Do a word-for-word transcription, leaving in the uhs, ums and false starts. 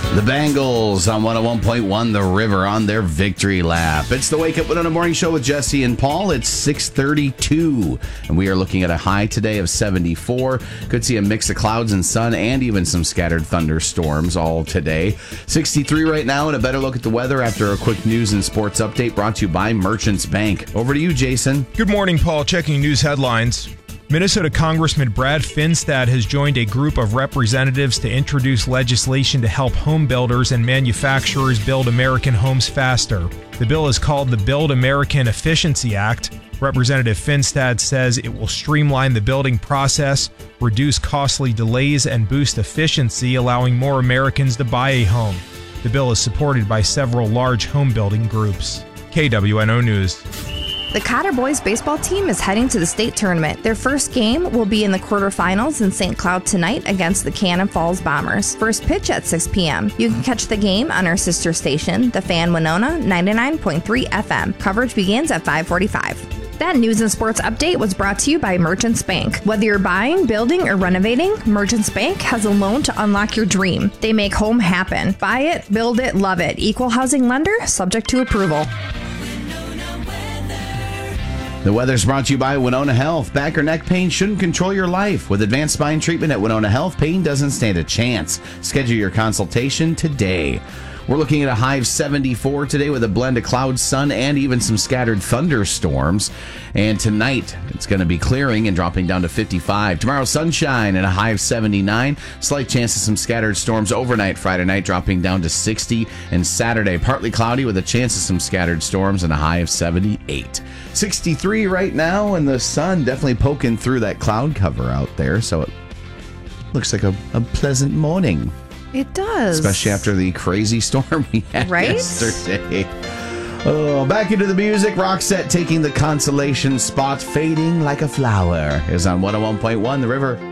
The Bengals on one oh one point one The River on their victory lap. It's the Wake Up Winona Morning Show with Jesse and Paul. It's six thirty-two, and we are looking at a high today of seventy-four. Could see a mix of clouds and sun and even some scattered thunderstorms all today. sixty-three right now, and a better look at the weather after a quick news and sports update brought to you by Merchants Bank. Over to you, Jason. Good morning, Paul. Checking news headlines. Minnesota Congressman Brad Finstad has joined a group of representatives to introduce legislation to help home builders and manufacturers build American homes faster. The bill is called the Build American Efficiency Act. Representative Finstad says it will streamline the building process, reduce costly delays, and boost efficiency, allowing more Americans to buy a home. The bill is supported by several large home building groups. K W N O News. The Cotter boys baseball team is heading to the state tournament. Their first game will be in the quarterfinals in Saint Cloud tonight against the Cannon Falls Bombers. First pitch at six p.m. You can catch the game on our sister station, The Fan Winona ninety-nine point three F M. Coverage begins at five forty-five. That news and sports update was brought to you by Merchants Bank. Whether you're buying, building, or renovating, Merchants Bank has a loan to unlock your dream. They make home happen. Buy it, build it, love it. Equal housing lender, subject to approval. The weather's brought to you by Winona Health. Back or neck pain shouldn't control your life. With advanced spine treatment at Winona Health, pain doesn't stand a chance. Schedule your consultation today. We're looking at a high of seventy-four today with a blend of clouds, sun, and even some scattered thunderstorms. And tonight, it's going to be clearing and dropping down to fifty-five. Tomorrow, sunshine and a high of seventy-nine. Slight chance of some scattered storms overnight Friday night, dropping down to sixty. And Saturday, partly cloudy with a chance of some scattered storms and a high of seventy-eight. sixty-three right now, and the sun definitely poking through that cloud cover out there. So it looks like a, a pleasant morning. It does. Especially after the crazy storm we had right? yesterday. Oh, back into the music. Roxette taking the consolation spot. Fading Like a Flower is on one oh one point one The River.